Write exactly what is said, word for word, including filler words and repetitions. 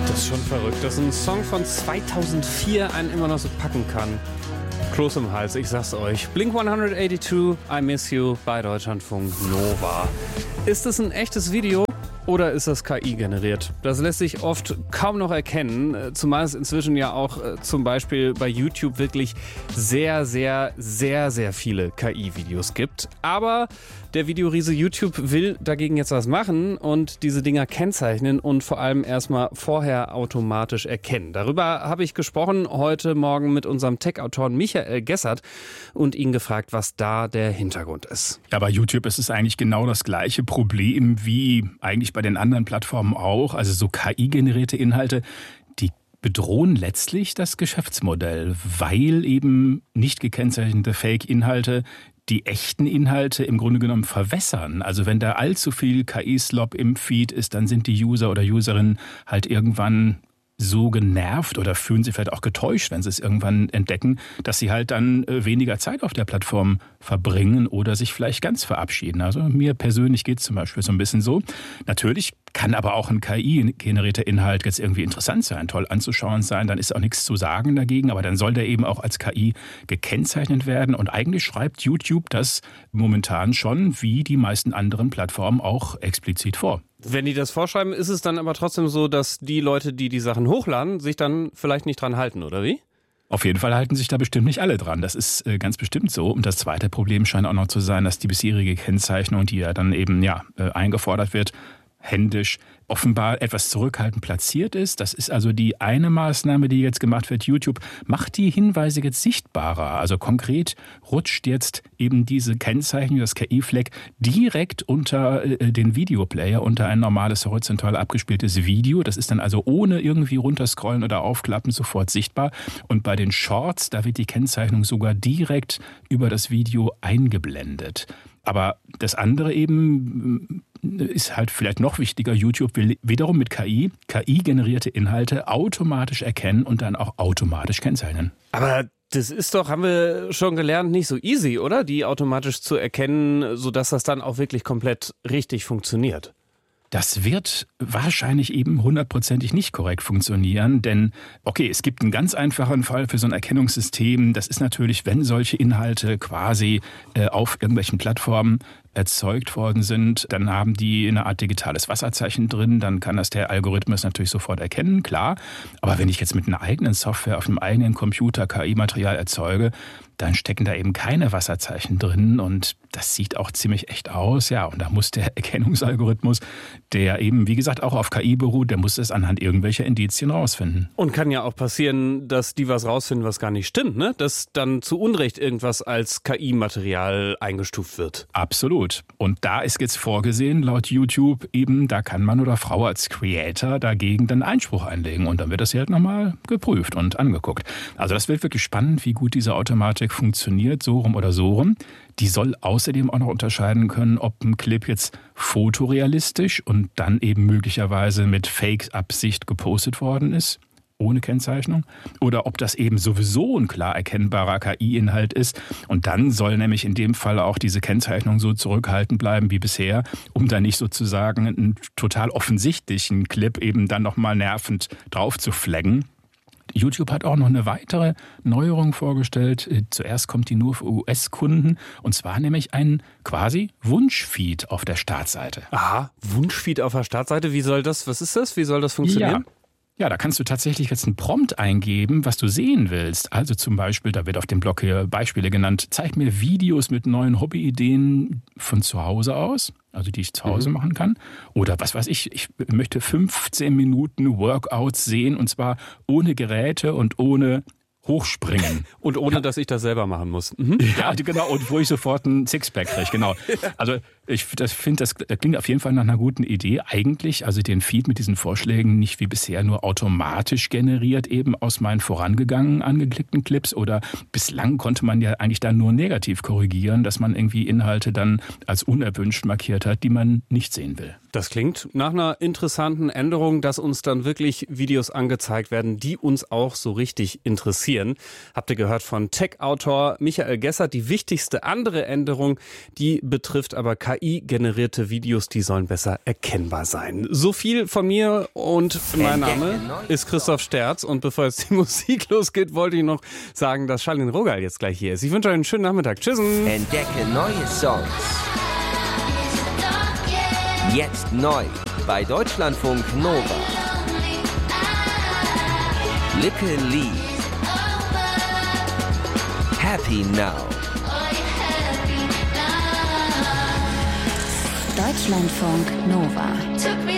Das ist schon verrückt, dass ein Song von zweitausendvier einen immer noch so packen kann. Kloß im Hals, ich sag's euch. Blink hundertzweiundachtzig, I Miss You bei Deutschlandfunk Nova. Ist es ein echtes Video oder ist das K I generiert? Das lässt sich oft kaum noch erkennen, zumal es inzwischen ja auch äh, zum Beispiel bei YouTube wirklich sehr, sehr, sehr, sehr viele K I-Videos gibt. Aber der Videoriese YouTube will dagegen jetzt was machen und diese Dinger kennzeichnen und vor allem erstmal vorher automatisch erkennen. Darüber habe ich gesprochen heute Morgen mit unserem Tech-Autoren Michael Gessert und ihn gefragt, was da der Hintergrund ist. Ja, bei YouTube ist es eigentlich genau das gleiche Problem wie eigentlich bei den anderen Plattformen auch. Also so K I-generierte Inhalte, die bedrohen letztlich das Geschäftsmodell, weil eben nicht gekennzeichnete Fake-Inhalte die echten Inhalte im Grunde genommen verwässern. Also wenn da allzu viel K I-Slop im Feed ist, dann sind die User oder Userinnen halt irgendwann so genervt oder fühlen sich vielleicht auch getäuscht, wenn sie es irgendwann entdecken, dass sie halt dann weniger Zeit auf der Plattform verbringen oder sich vielleicht ganz verabschieden. Also mir persönlich geht es zum Beispiel so ein bisschen so. Natürlich kann aber auch ein K I-generierter Inhalt jetzt irgendwie interessant sein, toll anzuschauen sein, dann ist auch nichts zu sagen dagegen, aber dann soll der eben auch als K I gekennzeichnet werden und eigentlich schreibt YouTube das momentan schon, wie die meisten anderen Plattformen auch explizit vor. Wenn die das vorschreiben, ist es dann aber trotzdem so, dass die Leute, die die Sachen hochladen, sich dann vielleicht nicht dran halten, oder wie? Auf jeden Fall halten sich da bestimmt nicht alle dran. Das ist äh, ganz bestimmt so. Und das zweite Problem scheint auch noch zu sein, dass die bisherige Kennzeichnung, die ja dann eben ja äh, eingefordert wird, händisch offenbar etwas zurückhaltend platziert ist. Das ist also die eine Maßnahme, die jetzt gemacht wird. YouTube macht die Hinweise jetzt sichtbarer. Also konkret rutscht jetzt eben diese Kennzeichnung, das K I-Fleck, direkt unter äh, den Videoplayer, unter ein normales horizontal abgespieltes Video. Das ist dann also ohne irgendwie runterscrollen oder aufklappen sofort sichtbar. Und bei den Shorts, da wird die Kennzeichnung sogar direkt über das Video eingeblendet. Aber das andere eben ist halt vielleicht noch wichtiger. YouTube will wiederum mit K I, K I-generierte Inhalte automatisch erkennen und dann auch automatisch kennzeichnen. Aber das ist doch, haben wir schon gelernt, nicht so easy, oder? Die automatisch zu erkennen, sodass das dann auch wirklich komplett richtig funktioniert. Das wird wahrscheinlich eben hundertprozentig nicht korrekt funktionieren, denn okay, es gibt einen ganz einfachen Fall für so ein Erkennungssystem. Das ist natürlich, wenn solche Inhalte quasi äh, auf irgendwelchen Plattformen erzeugt worden sind, dann haben die eine Art digitales Wasserzeichen drin, dann kann das der Algorithmus natürlich sofort erkennen, klar. Aber wenn ich jetzt mit einer eigenen Software auf einem eigenen Computer K I-Material erzeuge, dann stecken da eben keine Wasserzeichen drin und das sieht auch ziemlich echt aus. Ja, und da muss der Erkennungsalgorithmus, der eben, wie gesagt, auch auf K I beruht, der muss es anhand irgendwelcher Indizien rausfinden. Und kann ja auch passieren, dass die was rausfinden, was gar nicht stimmt, ne? Dass dann zu Unrecht irgendwas als K I-Material eingestuft wird. Absolut. Und da ist jetzt vorgesehen, laut YouTube eben, da kann Mann oder Frau als Creator dagegen dann Einspruch einlegen und dann wird das hier halt nochmal geprüft und angeguckt. Also das wird wirklich spannend, wie gut diese Automatik funktioniert, so rum oder so rum. Die soll außerdem auch noch unterscheiden können, ob ein Clip jetzt fotorealistisch und dann eben möglicherweise mit Fake-Absicht gepostet worden ist, ohne Kennzeichnung, oder ob das eben sowieso ein klar erkennbarer K I-Inhalt ist. Und dann soll nämlich in dem Fall auch diese Kennzeichnung so zurückhaltend bleiben wie bisher, um da nicht sozusagen einen total offensichtlichen Clip eben dann nochmal nervend drauf zu flaggen. YouTube hat auch noch eine weitere Neuerung vorgestellt. Zuerst kommt die nur für U S-Kunden und zwar nämlich ein quasi Wunschfeed auf der Startseite. Aha, Wunschfeed auf der Startseite, wie soll das, was ist das, wie soll das funktionieren? Ja. Ja, da kannst du tatsächlich jetzt einen Prompt eingeben, was du sehen willst. Also zum Beispiel, da wird auf dem Blog hier Beispiele genannt, zeig mir Videos mit neuen Hobbyideen von zu Hause aus, also die ich zu Hause mhm. machen kann. Oder was weiß ich, ich möchte fünfzehn Minuten Workouts sehen und zwar ohne Geräte und ohne Hochspringen. Und ohne, ja. dass ich das selber machen muss. Mhm. Ja, genau, und wo ich sofort ein Sixpack kriege, genau. Also ich das finde, das, das klingt auf jeden Fall nach einer guten Idee. Eigentlich, also den Feed mit diesen Vorschlägen nicht wie bisher nur automatisch generiert, eben aus meinen vorangegangenen angeklickten Clips oder bislang konnte man ja eigentlich dann nur negativ korrigieren, dass man irgendwie Inhalte dann als unerwünscht markiert hat, die man nicht sehen will. Das klingt nach einer interessanten Änderung, dass uns dann wirklich Videos angezeigt werden, die uns auch so richtig interessieren. Habt ihr gehört von Tech-Autor Michael Gessert. Die wichtigste andere Änderung, die betrifft aber K I-generierte Videos, die sollen besser erkennbar sein. So viel von mir und mein Name ist Christoph Sterz. Und bevor jetzt die Musik losgeht, wollte ich noch sagen, dass Charlene Rogal jetzt gleich hier ist. Ich wünsche euch einen schönen Nachmittag. Tschüss. Entdecke neue Songs. Jetzt neu bei Deutschlandfunk Nova. Lippe Lee. Happy Now. Deutschlandfunk Nova.